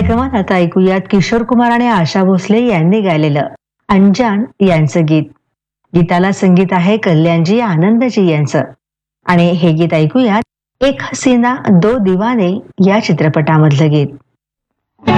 कार्यक्रमात आता ऐकूयात किशोर कुमार आणि आशा भोसले यांनी गायलेलं अनजान यांचं गीत. गीताला संगीत आहे कल्याणजी आनंदजी यांचं. आणि हे गीत ऐकूयात एक हसीना दो दिवाने या चित्रपटामधलं गीत.